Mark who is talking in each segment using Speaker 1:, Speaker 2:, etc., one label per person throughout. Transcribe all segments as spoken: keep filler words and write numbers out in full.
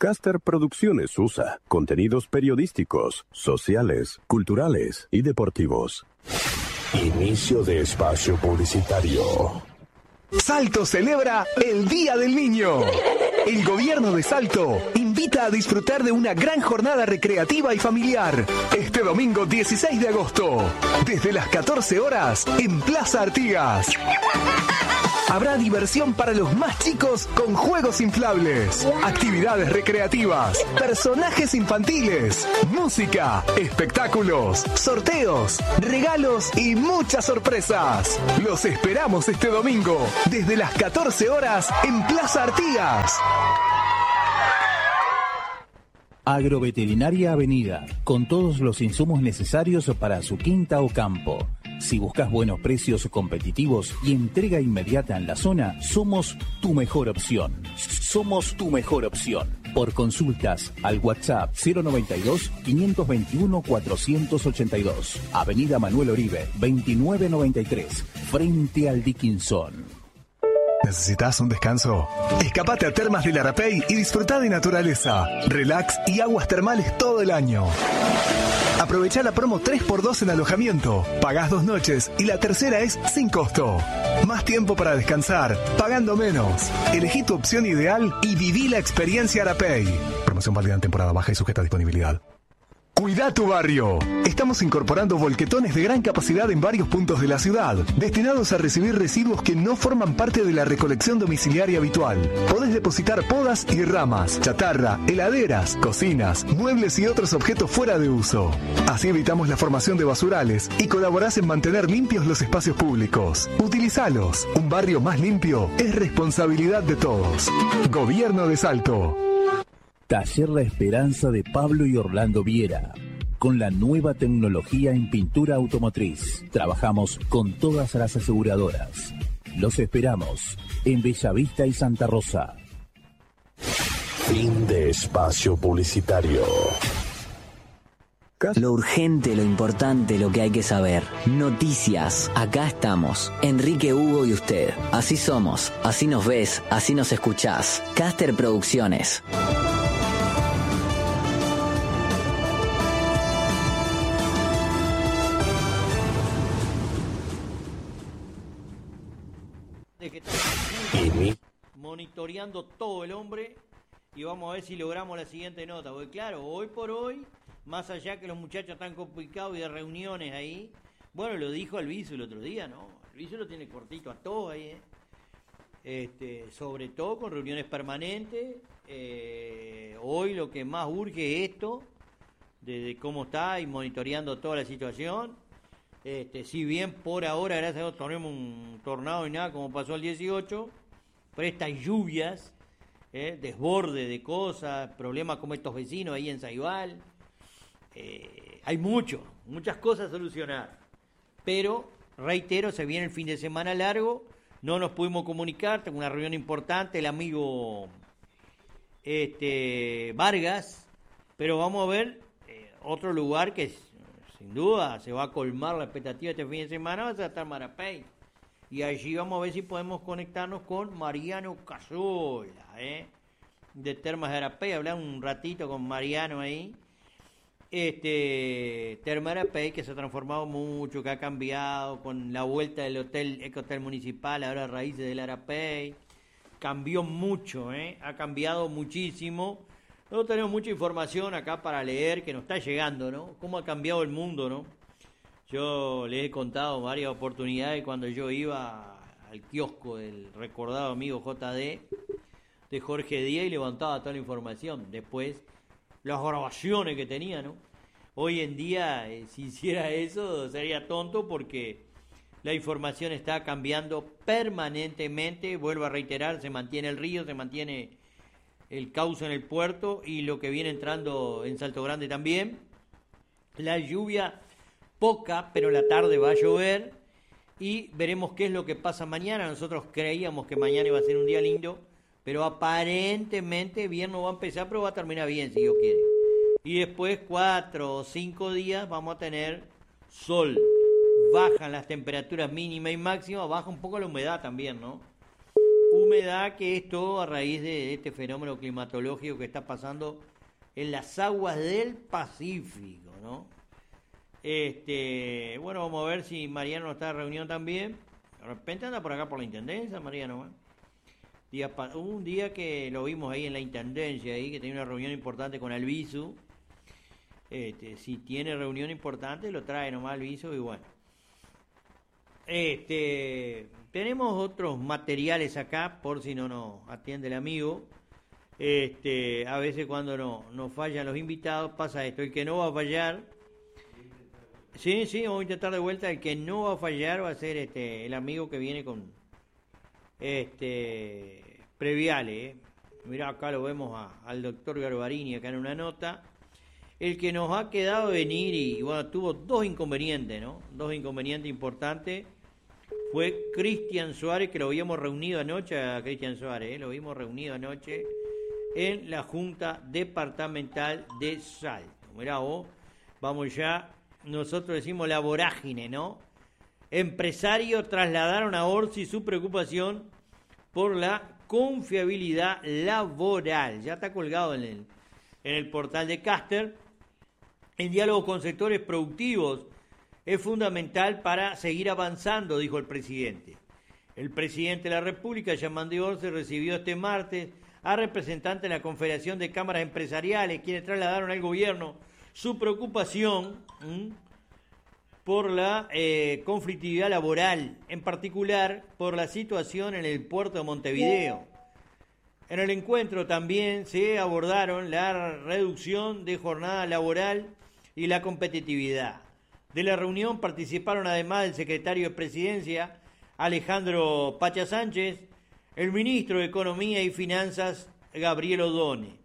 Speaker 1: Caster Producciones U S A. Contenidos periodísticos, sociales, culturales y deportivos. Inicio de espacio publicitario.
Speaker 2: Salto celebra el Día del Niño. El gobierno de Salto invita a disfrutar de una gran jornada recreativa y familiar este domingo dieciséis de agosto, desde las catorce horas en Plaza Artigas. Habrá diversión para los más chicos con juegos inflables, actividades recreativas, personajes infantiles, música, espectáculos, sorteos, regalos y muchas sorpresas. Los esperamos este domingo desde las catorce horas en Plaza Artigas.
Speaker 3: Agroveterinaria Avenida, con todos los insumos necesarios para su quinta o campo. Si buscas buenos precios competitivos y entrega inmediata en la zona, somos tu mejor opción. Somos tu mejor opción. Por consultas al WhatsApp cero noventa y dos, quinientos veintiuno, cuatrocientos ochenta y dos. Avenida Manuel Oribe, veintinueve noventa y tres, frente al Dickinson.
Speaker 2: ¿Necesitas un descanso? Escapate a Termas del Arapey y disfruta de naturaleza, relax y aguas termales todo el año. Aprovecha la promo tres por dos en alojamiento. Pagás dos noches y la tercera es sin costo. Más tiempo para descansar, pagando menos. Elegí tu opción ideal y viví la experiencia Arapey. Promoción válida en temporada baja y sujeta a disponibilidad. Cuida tu barrio. Estamos incorporando volquetones de gran capacidad en varios puntos de la ciudad, destinados a recibir residuos que no forman parte de la recolección domiciliaria habitual. Podés depositar podas y ramas, chatarra, heladeras, cocinas, muebles y otros objetos fuera de uso. Así evitamos la formación de basurales y colaborás en mantener limpios los espacios públicos. Utilizalos. Un barrio más limpio es responsabilidad de todos. Gobierno de Salto.
Speaker 3: Taller La Esperanza de Pablo y Orlando Viera. Con la nueva tecnología en pintura automotriz. Trabajamos con todas las aseguradoras. Los esperamos en Bellavista y Santa Rosa.
Speaker 1: Fin de espacio publicitario.
Speaker 4: Lo urgente, lo importante, lo que hay que saber. Noticias. Acá estamos. Enrique, Hugo y usted. Así somos. Así nos ves. Así nos escuchás. Caster Producciones.
Speaker 5: Monitoreando todo el hombre y vamos a ver si logramos la siguiente nota, porque claro, hoy por hoy, más allá que los muchachos están complicados y de reuniones ahí, bueno, lo dijo Alviso el otro día, ¿no? Alviso lo tiene cortito a todos ahí, ¿eh? Este, sobre todo con reuniones permanentes. Eh, hoy lo que más urge es esto, de, de cómo está y monitoreando toda la situación. Este, si bien por ahora, gracias a Dios, tenemos un tornado y nada, como pasó el dieciocho, pero estas lluvias, eh, desborde de cosas, problemas como estos vecinos ahí en Saibal, eh, hay mucho, muchas cosas a solucionar. Pero, reitero, se viene el fin de semana largo, no nos pudimos comunicar, tengo una reunión importante, el amigo este, Vargas, pero vamos a ver eh, otro lugar que sin duda se va a colmar la expectativa este fin de semana, va a estar Marapey. Y allí vamos a ver si podemos conectarnos con Mariano Casola, ¿eh? de Termas de Arapey, hablar un ratito con Mariano ahí. Este, Termas de Arapey, que se ha transformado mucho, que ha cambiado con la vuelta del hotel, Ecotel Municipal, ahora Raíces del Arapey. Cambió mucho, ¿eh? ha cambiado muchísimo. Nosotros tenemos mucha información acá para leer que nos está llegando, ¿no? Cómo ha cambiado el mundo, ¿no? Yo les he contado varias oportunidades cuando yo iba al kiosco del recordado amigo J D de Jorge Díaz y levantaba toda la información. Después, las grabaciones que tenía, ¿no? Hoy en día, eh, si hiciera eso, sería tonto porque la información está cambiando permanentemente. Vuelvo a reiterar, se mantiene el río, se mantiene el cauce en el puerto y lo que viene entrando en Salto Grande también. La lluvia poca, pero la tarde va a llover y veremos qué es lo que pasa mañana. Nosotros creíamos que mañana iba a ser un día lindo, pero aparentemente bien no va a empezar, pero va a terminar bien si Dios quiere. Y después cuatro o cinco días vamos a tener sol. Bajan las temperaturas mínimas y máximas, baja un poco la humedad también, ¿no? humedad, que es todo a raíz de este fenómeno climatológico que está pasando en las aguas del Pacífico, ¿no? Este, bueno, vamos a ver si Mariano está en reunión también. De repente anda por acá por la Intendencia, Mariano, ¿eh? Día, un día que lo vimos ahí en la Intendencia, ahí que tenía una reunión importante con Albizu. Este, si tiene reunión importante, lo trae nomás Albizu y bueno. Este, tenemos otros materiales acá, por si no nos atiende el amigo. Este, a veces cuando no nos fallan los invitados pasa esto. El que no va a fallar, sí, sí, vamos a intentar de vuelta. El que no va a fallar va a ser este el amigo que viene con este Previale, ¿eh? Mirá, acá lo vemos a, al doctor Garbarini acá en una nota. El que nos ha quedado venir y, bueno, tuvo dos inconvenientes, ¿no? Dos inconvenientes importantes. Fue Cristian Suárez, que lo habíamos reunido anoche a Cristian Suárez, ¿eh? Lo vimos reunido anoche en la Junta Departamental de Salto. Mirá vos, vamos ya, nosotros decimos la vorágine, ¿no? Empresarios trasladaron a Orsi su preocupación por la confiabilidad laboral. Ya está colgado en el, en el portal de Caster. El diálogo con sectores productivos es fundamental para seguir avanzando, dijo el presidente. El presidente de la República, Yamandí Orsi, recibió este martes a representantes de la Confederación de Cámaras Empresariales, quienes trasladaron al gobierno su preocupación ¿m? por la eh, conflictividad laboral, en particular por la situación en el puerto de Montevideo. En el encuentro también se abordaron la reducción de jornada laboral y la competitividad. De la reunión participaron además el secretario de Presidencia, Alejandro Pacha Sánchez, el ministro de Economía y Finanzas, Gabriel Odone.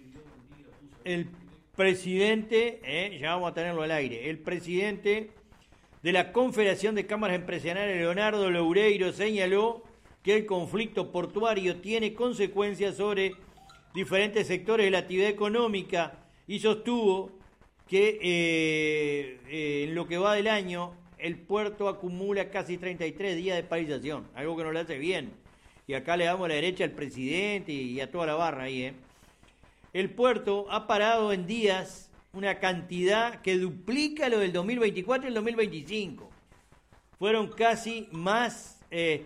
Speaker 5: El presidente, eh, ya vamos a tenerlo al aire, el presidente de la Confederación de Cámaras Empresariales, Leonardo Loureiro, señaló que el conflicto portuario tiene consecuencias sobre diferentes sectores de la actividad económica y sostuvo que eh, eh, en lo que va del año el puerto acumula casi treinta y tres días de paralización, algo que no le hace bien. Y acá le damos la derecha al presidente y a toda la barra ahí. ¿eh? El puerto ha parado en días una cantidad que duplica lo del dos mil veinticuatro y el dos mil veinticinco. Fueron casi más,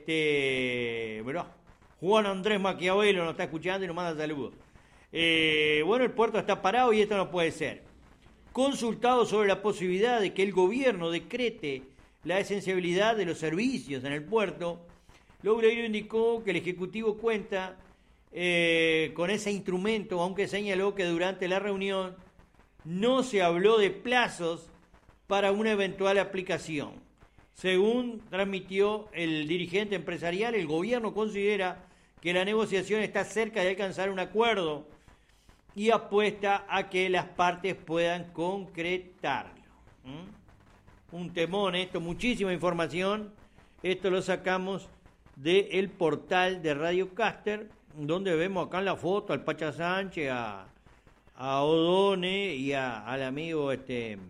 Speaker 5: este, bueno, Juan Andrés Maquiavelo nos está escuchando y nos manda saludos. Eh, bueno, el puerto está parado y esto no puede ser. Consultado sobre la posibilidad de que el gobierno decrete la esencialidad de los servicios en el puerto, Loureiro indicó que el Ejecutivo cuenta eh, con ese instrumento, aunque señaló que durante la reunión no se habló de plazos para una eventual aplicación. Según transmitió el dirigente empresarial, el gobierno considera que la negociación está cerca de alcanzar un acuerdo y apuesta a que las partes puedan concretarlo. ¿Mm? Un temón esto, muchísima información. Esto lo sacamos del portal de Radio Caster, donde vemos acá en la foto al Pacha Sánchez, a, a Odone y a, al amigo, este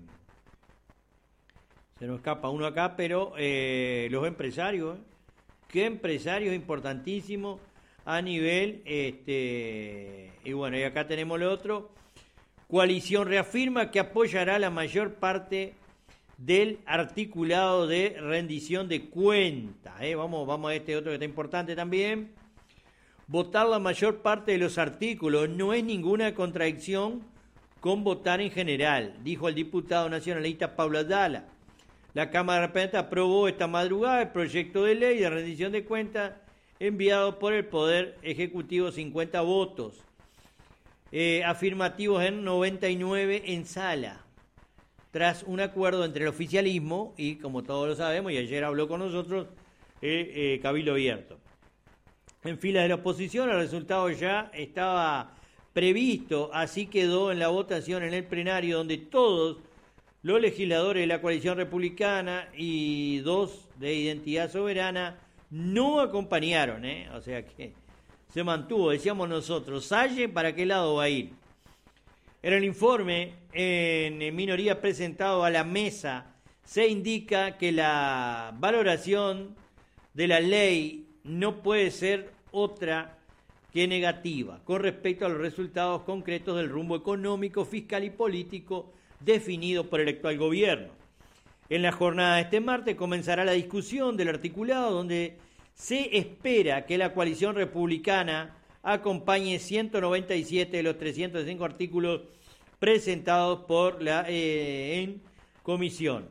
Speaker 5: se nos escapa uno acá, pero eh, los empresarios, ¿eh? Qué empresarios importantísimos a nivel, este y bueno, y acá tenemos lo otro. Coalición reafirma que apoyará la mayor parte del articulado de rendición de cuentas. ¿eh? Vamos, vamos a este otro que está importante también. Votar la mayor parte de los artículos no es ninguna contradicción con votar en general, dijo el diputado nacionalista Pablo Ayala. La Cámara de Representantes aprobó esta madrugada el proyecto de ley de rendición de cuentas enviado por el Poder Ejecutivo, cincuenta votos, eh, afirmativos en noventa y nueve en sala, tras un acuerdo entre el oficialismo y, como todos lo sabemos, y ayer habló con nosotros, eh, eh, Cabildo Abierto. En filas de la oposición el resultado ya estaba previsto, así quedó en la votación en el plenario, donde todos los legisladores de la coalición republicana y dos de Identidad Soberana no acompañaron, ¿eh? O sea que se mantuvo, decíamos nosotros, Salle, ¿para qué lado va a ir? En el informe en minoría presentado a la mesa se indica que la valoración de la ley no puede ser otra que negativa con respecto a los resultados concretos del rumbo económico, fiscal y político definido por el actual gobierno. En la jornada de este martes comenzará la discusión del articulado, donde se espera que la coalición republicana acompañe ciento noventa y siete de los trescientos cinco artículos presentados por la eh, en comisión.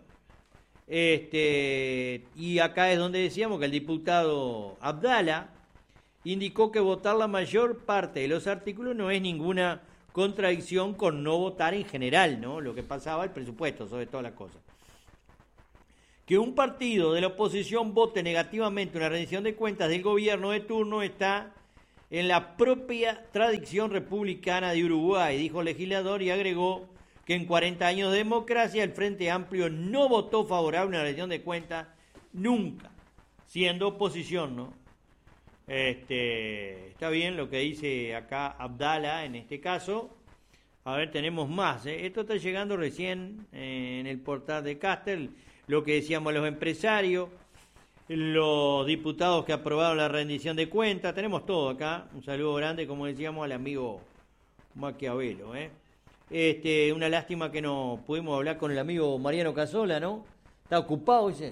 Speaker 5: Este, y acá es donde decíamos que el diputado Abdala indicó que votar la mayor parte de los artículos no es ninguna contradicción con no votar en general, ¿no? Lo que pasaba el presupuesto, sobre todas las cosas. Que un partido de la oposición vote negativamente una rendición de cuentas del gobierno de turno está en la propia tradición republicana de Uruguay, dijo el legislador, y agregó que en cuarenta años de democracia el Frente Amplio no votó favorable a una rendición de cuentas nunca, siendo oposición, ¿no? Este, está bien lo que dice acá Abdala en este caso. A ver, tenemos más, ¿eh? Esto está llegando recién eh, en el portal de Caster, lo que decíamos los empresarios, los diputados que aprobaron la rendición de cuentas, tenemos todo acá. Un saludo grande, como decíamos, al amigo Maquiavelo, ¿eh? Este, una lástima que no pudimos hablar con el amigo Mariano Casola, ¿no? Está ocupado, dice.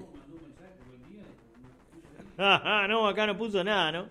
Speaker 5: Ah, no, acá no puso nada, ¿no?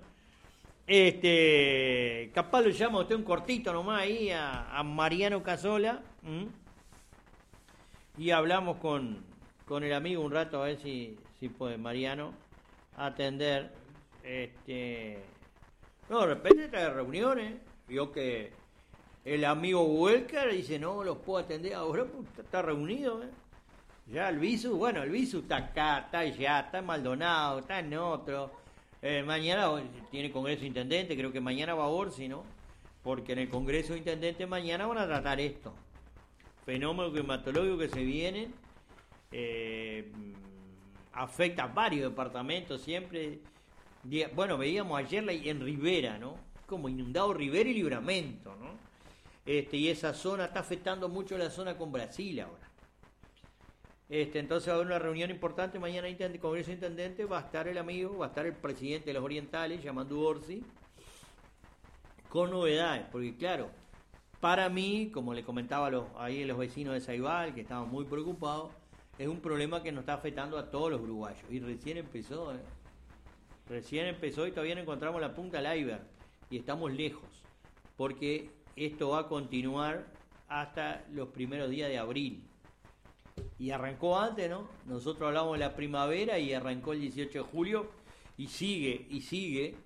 Speaker 5: Este, capaz lo llama usted un cortito nomás ahí a, a Mariano Casola, ¿m? Y hablamos con, con el amigo un rato a ver si, si puede Mariano atender. Este, no, de repente trae reuniones, vio que el amigo Welker dice no los puedo atender ahora porque está reunido, ¿eh? Ya el Visu, bueno, el Visu está acá, está allá, está en Maldonado, está en otro. Eh, mañana tiene Congreso Intendente, creo que mañana va a Orsi, ¿no? Porque en el Congreso Intendente mañana van a tratar esto. Fenómeno climatológico que se viene, eh, afecta a varios departamentos siempre. Bueno, veíamos ayer en Rivera, ¿no? Como inundado Rivera y Libramento, ¿no? Este, y esa zona está afectando mucho la zona con Brasil ahora. Este, entonces va a haber una reunión importante mañana en el Congreso Intendente, va a estar el amigo, va a estar el presidente de los Orientales, llamando Orsi, con novedades, porque claro, para mí, como le comentaba a los, ahí a los vecinos de Saibal, que estaban muy preocupados, es un problema que nos está afectando a todos los uruguayos, y recién empezó, ¿eh? Recién empezó y todavía no encontramos la punta del iceberg, y estamos lejos, porque esto va a continuar hasta los primeros días de abril. Y arrancó antes, ¿no? Nosotros hablamos de la primavera y arrancó el dieciocho de julio y sigue, y sigue.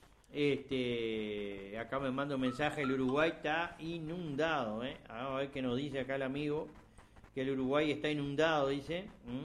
Speaker 5: Este, acá me manda un mensaje, el Uruguay está inundado, ¿eh? A ver qué nos dice acá el amigo, que el Uruguay está inundado, dice. ¿Mm?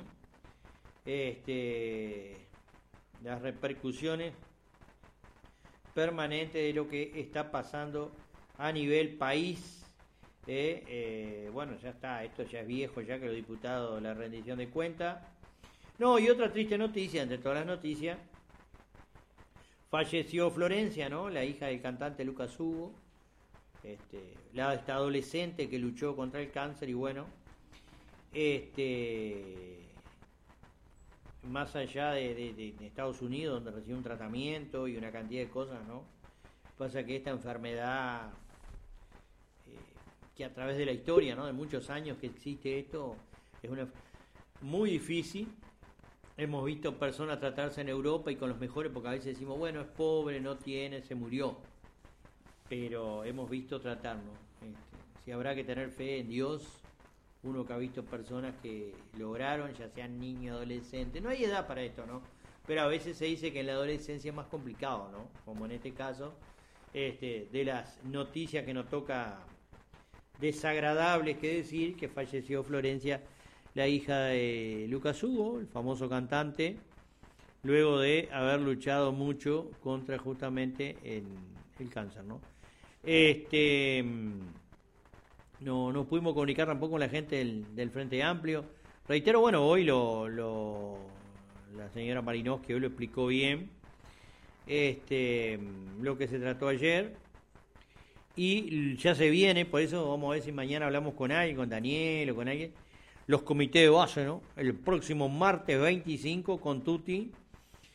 Speaker 5: Este, las repercusiones permanentes de lo que está pasando a nivel país. Eh, eh, bueno, ya está, esto ya es viejo, ya que los diputados, la rendición de cuentas. No, y otra triste noticia, entre todas las noticias, falleció Florencia, ¿no? La hija del cantante Lucas Hugo, este, la esta adolescente que luchó contra el cáncer, y bueno, este, más allá de, de, de, de Estados Unidos, donde recibió un tratamiento y una cantidad de cosas, ¿no? Pasa que esta enfermedad, que a través de la historia, ¿no? De muchos años que existe esto, es una muy difícil. Hemos visto personas tratarse en Europa y con los mejores, porque a veces decimos, bueno, es pobre, no tiene, se murió. Pero hemos visto tratarnos. Este, si habrá que tener fe en Dios, uno que ha visto personas que lograron, ya sean niños, adolescentes, no hay edad para esto, ¿no? Pero a veces se dice que en la adolescencia es más complicado, ¿no? Como en este caso, este, de las noticias que nos toca desagradables que decir, que falleció Florencia, la hija de Lucas Hugo, el famoso cantante, luego de haber luchado mucho contra justamente el, el cáncer, ¿no? Este, no nos pudimos comunicar tampoco con la gente del, del Frente Amplio. Reitero, bueno, hoy lo, lo la señora Marinowski hoy lo explicó bien, este, lo que se trató ayer. Y ya se viene, por eso vamos a ver si mañana hablamos con alguien, con Daniel o con alguien, los comités de base, ¿no? El próximo martes veinticinco con Tuti,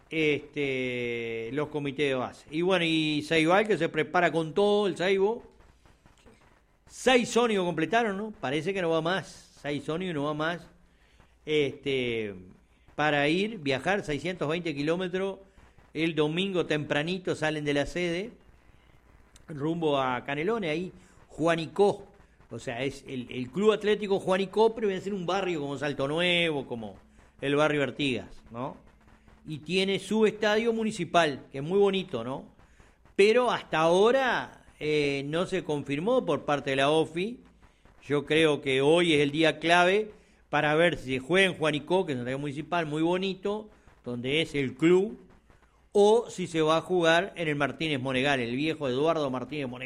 Speaker 5: este, los comités de base. Y bueno, y Ceibal que se prepara con todo, el Seibo. Seis ónibus completaron, ¿no? Parece que no va más. Seis ónibus no va más. Este, para ir, viajar seiscientos veinte kilómetros. El domingo tempranito salen de la sede rumbo a Canelones, ahí Juanicó. O sea, es el, el Club Atlético Juanicó, pero viene a ser un barrio como Salto Nuevo, como el barrio Artigas, ¿no? Y tiene su estadio municipal, que es muy bonito, ¿no? Pero hasta ahora eh, no se confirmó por parte de la O F I. Yo creo que hoy es el día clave para ver si se juega en Juanicó, que es un estadio municipal muy bonito, donde es el club, o si se va a jugar en el Martínez Monegal, el viejo Eduardo Martínez Monegal.